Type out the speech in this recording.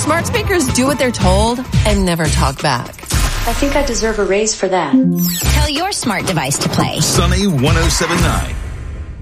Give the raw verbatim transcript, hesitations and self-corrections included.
smart speakers do what they're told and never talk back. I think I deserve a raise for that. Tell your smart device to play Sunny one oh seven point nine.